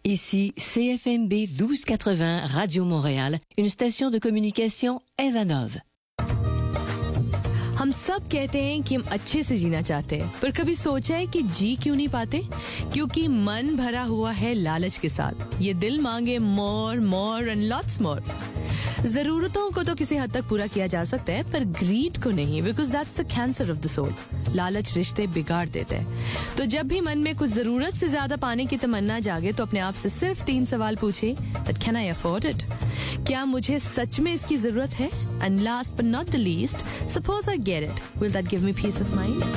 Ici CFMB 1280 Radio Montréal, une station de communication Evanov. हम सब कहते हैं कि हम अच्छे से जीना चाहते हैं, पर कभी सोचा है कि जी क्यों नहीं पाते? क्योंकि मन भरा हुआ है लालच के साथ। ये दिल मांगे मोर मोर एंड लॉट्स मोर। जरूरतों को तो किसी हद तक पूरा किया जा सकता है, पर ग्रीड को नहीं, because that's the cancer of the soul. लालच रिश्ते बिगाड़ देते हैं। तो जब भी मन में कुछ जरूरत से ज्यादा पाने की तमन्ना जागे तो अपने आप से सिर्फ 3 सवाल पूछे, but can I afford it? क्या मुझे सच में इसकी जरूरत है? And last but not the least, suppose I get it, will that give me piece of mind?